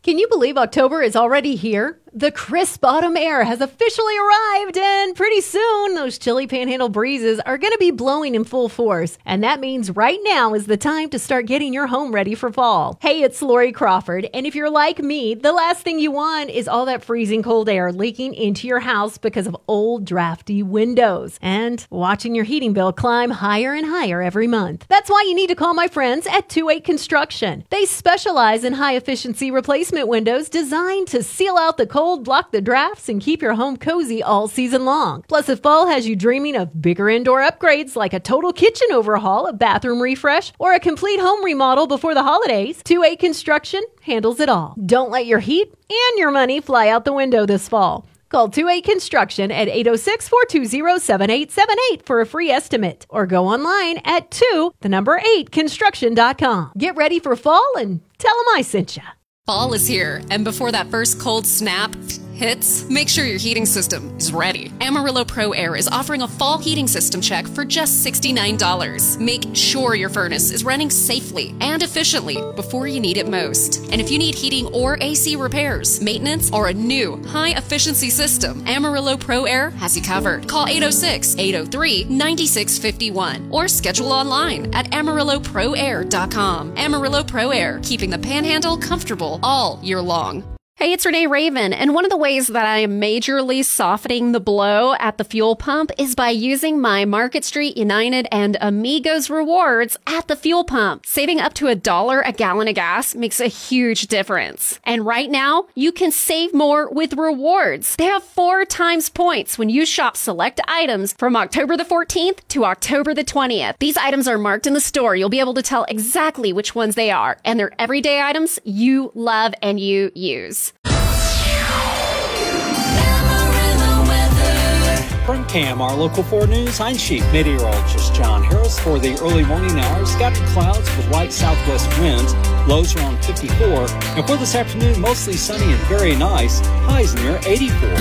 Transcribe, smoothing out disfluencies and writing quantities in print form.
Can you believe October is already here? The crisp autumn air has officially arrived, and pretty soon those chilly panhandle breezes are going to be blowing in full force. And that means right now is the time to start getting your home ready for fall. Hey, it's Lori Crawford, and if you're like me, the last thing you want is all that freezing cold air leaking into your house because of old drafty windows and watching your heating bill climb higher and higher every month. That's why you need to call my friends at 28 Construction. They specialize in high-efficiency replacement windows designed to seal out the cold, block the drafts, and keep your home cozy all season long. Plus, if fall has you dreaming of bigger indoor upgrades like a total kitchen overhaul, a bathroom refresh, or a complete home remodel before the holidays, 28 Construction handles it all. Don't let your heat and your money fly out the window this fall. Call 28 Construction at 806-420-7878 for a free estimate, or go online at 8construction.com. Get ready for fall and tell them I sent you. Fall is here, and before that first cold snap hits, make sure your heating system is ready. Amarillo Pro Air is offering a fall heating system check for just $69. Make sure your furnace is running safely and efficiently before you need it most. And if you need heating or AC repairs, maintenance, or a new high-efficiency system, Amarillo Pro Air has you covered. Call 806-803-9651 or schedule online at AmarilloProAir.com. Amarillo Pro Air, keeping the Panhandle comfortable all year long. Hey, it's Renee Raven, and one of the ways that I am majorly softening the blow at the fuel pump is by using my Market Street, United, and Amigos rewards at the fuel pump. Saving up to $1 a gallon of gas makes a huge difference. And right now, you can save more with rewards. They have 4 times points when you shop select items from October the 14th to October the 20th. These items are marked in the store. You'll be able to tell exactly which ones they are, and they're everyday items you love and you use. From KMR Local 4 News, I'm Chief Meteorologist John Harris for the early morning hours. Scattered clouds with light southwest winds, lows around 54. And for this afternoon, mostly sunny and very nice, highs near 84.